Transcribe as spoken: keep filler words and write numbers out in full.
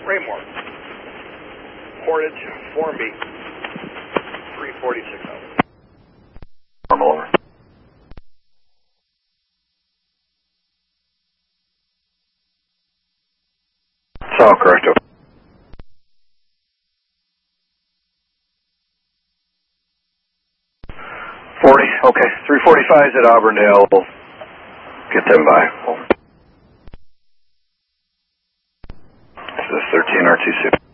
Raymore. Portage, four B. three forty-six out. Normal over. It's all correct over. forty, okay. three forty-five is at Auburndale. Get them by. Over. This is thirteen R two six.